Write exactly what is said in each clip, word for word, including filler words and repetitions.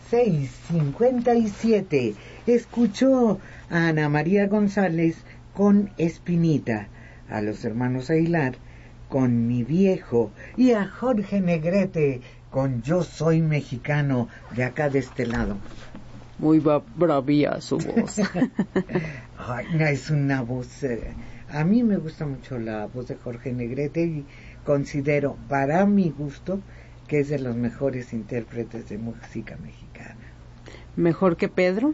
seis cincuenta y siete. Escuchó a Ana María González con Espinita, a los hermanos Aguilar con Mi Viejo y a Jorge Negrete con Yo Soy Mexicano, de acá de este lado. Muy bravía su voz. Ay, no, es una voz... Eh, a mí me gusta mucho la voz de Jorge Negrete y considero, para mi gusto, que es de los mejores intérpretes de música mexicana. ¿Mejor que Pedro?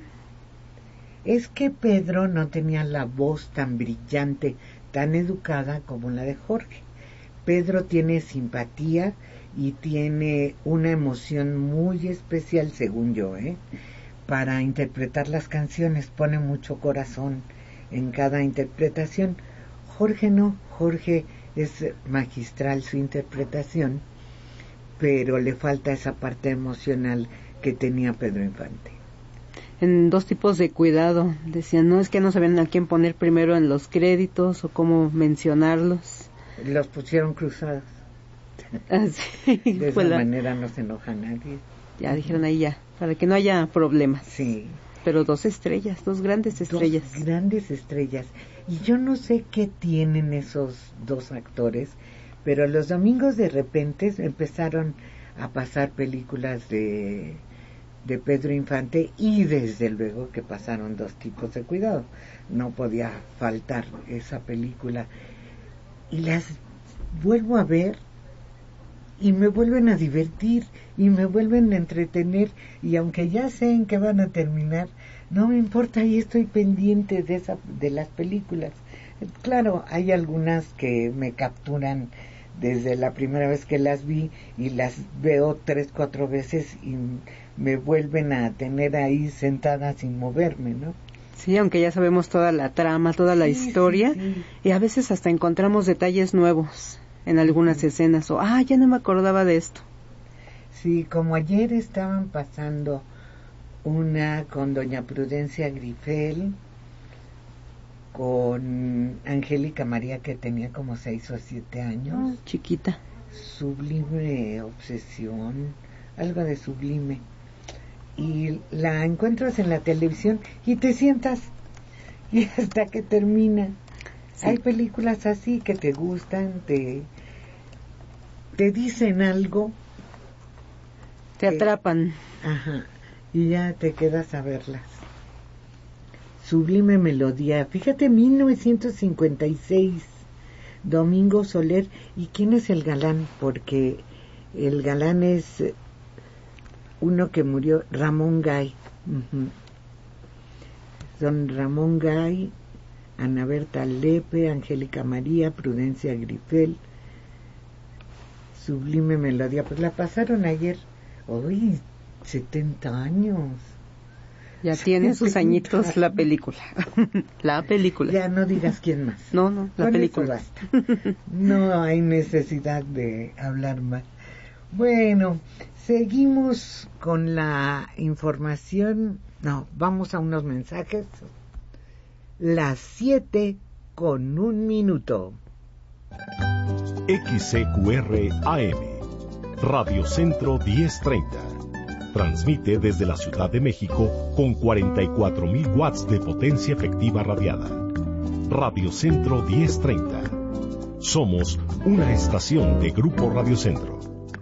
Es que Pedro no tenía la voz tan brillante, tan educada como la de Jorge. Pedro tiene simpatía y tiene una emoción muy especial, según yo, ¿eh? para interpretar las canciones, pone mucho corazón en cada interpretación. Jorge no, Jorge es magistral su interpretación, pero le falta esa parte emocional que tenía Pedro Infante. En Dos tipos de cuidado, decían, no, es que no sabían a quién poner primero en los créditos o cómo mencionarlos. Los pusieron cruzados. Ah, sí, de esa la... manera no se enoja nadie. Ya dijeron ahí ya, para que no haya problemas. Sí. Pero dos estrellas, dos grandes estrellas. Dos grandes estrellas. Y yo no sé qué tienen esos dos actores, pero los domingos de repente empezaron a pasar películas de, de Pedro Infante y desde luego que pasaron Dos tipos de cuidado. No podía faltar esa película. Y las vuelvo a ver y me vuelven a divertir y me vuelven a entretener, y aunque ya sé en qué van a terminar, no me importa y estoy pendiente de esa, de las películas. Claro, hay algunas que me capturan desde la primera vez que las vi y las veo tres, cuatro veces y me vuelven a tener ahí sentada sin moverme, ¿no? Sí, aunque ya sabemos toda la trama, toda la sí, historia, sí, sí. Y a veces hasta encontramos detalles nuevos en algunas sí. escenas, o, ah, ya no me acordaba de esto. Sí, como ayer estaban pasando una con doña Prudencia Grifel, con Angélica María, que tenía como seis o siete años. Oh, chiquita. Sublime obsesión, algo de sublime. Y la encuentras en la televisión y te sientas y hasta que termina. Sí. Hay películas así que te gustan, te, te dicen algo. Te que, atrapan. Ajá, y ya te quedas a verlas. Sublime melodía. Fíjate, mil novecientos cincuenta y seis, Domingo Soler. ¿Y quién es el galán? Porque el galán es uno que murió, Ramón Gay. Uh-huh. Son Ramón Gay, Ana Berta Lepe, Angélica María, Prudencia Grifel. Sublime melodía. Pues la pasaron ayer. Hoy, setenta años. Ya tiene sus añitos la película. La película. Ya no digas quién más. No, no, la Con película. Eso basta. No hay necesidad de hablar más. Bueno, seguimos con la información. No, vamos a unos mensajes. Las siete con un minuto. X C Q R A M, Radio Centro diez treinta. Transmite desde la Ciudad de México con cuarenta y cuatro mil watts de potencia efectiva radiada. Radio Centro diez treinta. Somos una estación de Grupo Radio Centro.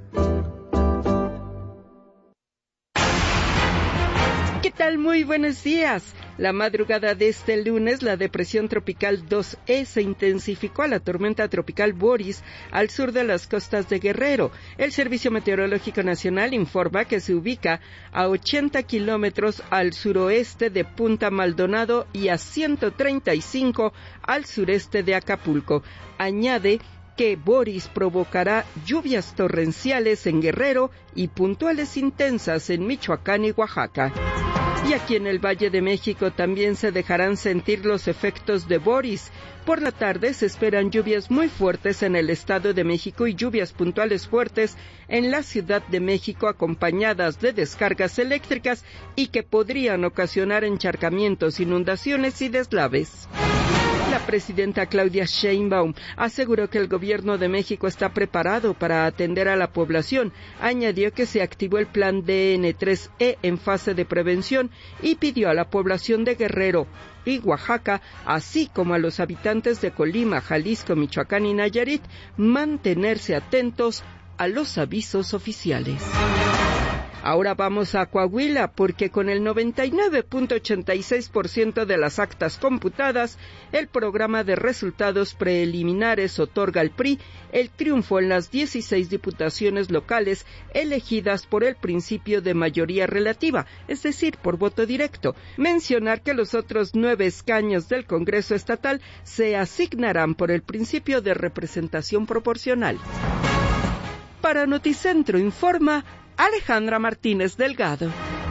¿Qué tal? Muy buenos días. La madrugada de este lunes, la depresión tropical dos E se intensificó a la tormenta tropical Boris al sur de las costas de Guerrero. El Servicio Meteorológico Nacional informa que se ubica a ochenta kilómetros al suroeste de Punta Maldonado y a ciento treinta y cinco al sureste de Acapulco. Añade que Boris provocará lluvias torrenciales en Guerrero y puntuales intensas en Michoacán y Oaxaca. Y aquí en el Valle de México también se dejarán sentir los efectos de Boris. Por la tarde se esperan lluvias muy fuertes en el Estado de México y lluvias puntuales fuertes en la Ciudad de México, acompañadas de descargas eléctricas y que podrían ocasionar encharcamientos, inundaciones y deslaves. La presidenta Claudia Sheinbaum aseguró que el gobierno de México está preparado para atender a la población. Añadió que se activó el plan D N tres E en fase de prevención y pidió a la población de Guerrero y Oaxaca, así como a los habitantes de Colima, Jalisco, Michoacán y Nayarit, mantenerse atentos a los avisos oficiales. Ahora vamos a Coahuila, porque con el noventa y nueve punto ochenta y seis por ciento de las actas computadas, el programa de resultados preliminares otorga al P R I el triunfo en las dieciséis diputaciones locales elegidas por el principio de mayoría relativa, es decir, por voto directo. Mencionar que los otros nueve escaños del Congreso Estatal se asignarán por el principio de representación proporcional. Para Noticentro informa Alejandra Martínez Delgado.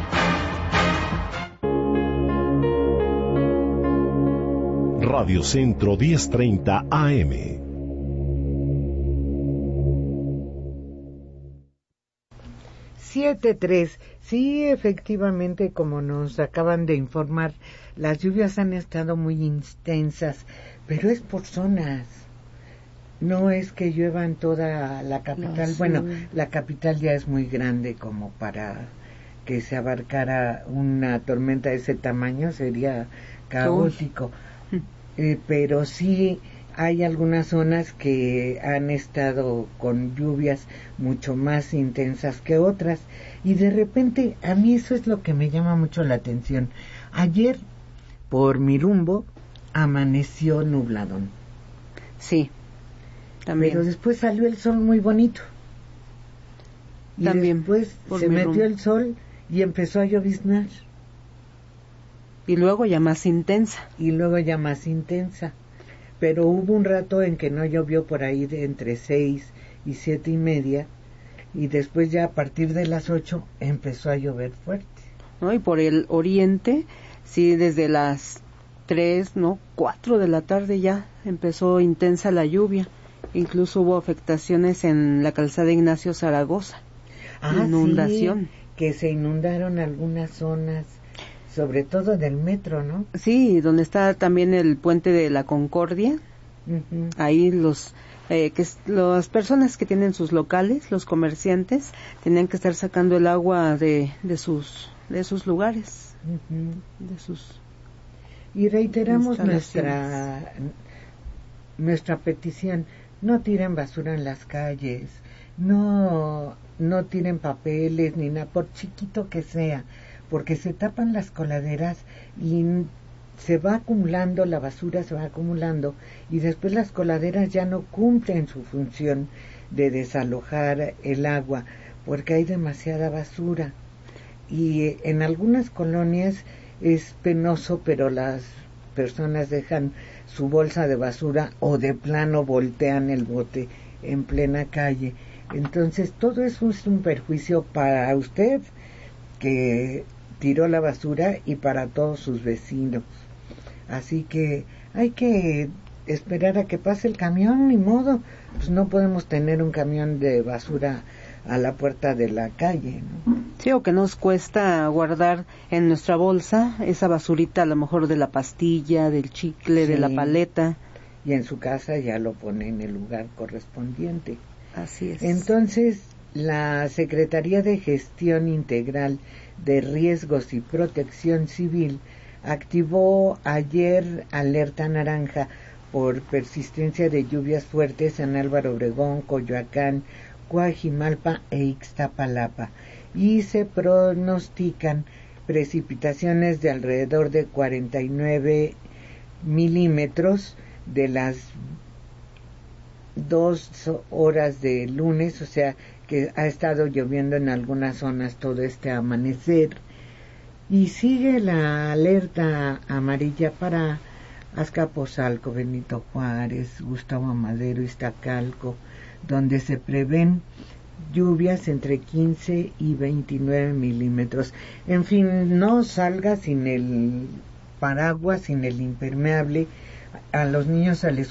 Radio Centro diez treinta A M. siete tres. Sí, efectivamente, como nos acaban de informar, las lluvias han estado muy intensas, pero es por zonas. No es que llueva en toda la capital. No, sí. Bueno, la capital ya es muy grande como para que se abarcara una tormenta de ese tamaño, sería caótico. Eh, pero sí hay algunas zonas que han estado con lluvias mucho más intensas que otras. Y de repente, a mí eso es lo que me llama mucho la atención. Ayer, por mi rumbo, amaneció nubladón. Sí. También. Pero después salió el sol muy bonito. Y También después se metió rumbo. el sol y empezó a lloviznar. Y luego ya más intensa. Y luego ya más intensa. Pero hubo un rato en que no llovió, por ahí de entre seis y siete y media. Y después ya a partir de las ocho empezó a llover fuerte. ¿No? Y por el oriente, sí, desde las tres, no, cuatro de la tarde ya empezó intensa la lluvia. Incluso hubo afectaciones en la calzada Ignacio Zaragoza. Ah, inundación. Sí, que se inundaron algunas zonas, sobre todo del metro, ¿no? Sí, donde está también el puente de la Concordia. Uh-huh. Ahí los eh, que las personas que tienen sus locales, los comerciantes, tenían que estar sacando el agua de, de sus de sus lugares, uh-huh. de sus. Y reiteramos nuestra nuestra petición. No tiren basura en las calles, no, no tiren papeles ni nada, por chiquito que sea, porque se tapan las coladeras y se va acumulando, la basura se va acumulando, y después las coladeras ya no cumplen su función de desalojar el agua, porque hay demasiada basura. Y en algunas colonias es penoso, pero las personas dejan su bolsa de basura o de plano voltean el bote en plena calle. Entonces todo eso es un perjuicio para usted que tiró la basura y para todos sus vecinos. Así que hay que esperar a que pase el camión, ni modo, pues no podemos tener un camión de basura a la puerta de la calle, ¿no? Sí, o que nos cuesta guardar en nuestra bolsa esa basurita, a lo mejor de la pastilla, del chicle, sí, de la paleta. Y en su casa ya lo pone en el lugar correspondiente. Así es. Entonces, la Secretaría de Gestión Integral de Riesgos y Protección Civil activó ayer alerta naranja por persistencia de lluvias fuertes en Álvaro Obregón, Coyoacán, Coajimalpa e Ixtapalapa, y se pronostican precipitaciones de alrededor de cuarenta y nueve milímetros de las dos horas de lunes, o sea que ha estado lloviendo en algunas zonas todo este amanecer, y sigue la alerta amarilla para Azcapotzalco, Benito Juárez, Gustavo Amadero, Iztacalco, donde se prevén lluvias entre quince y veintinueve milímetros. En fin, no salga sin el paraguas, sin el impermeable. A los niños se les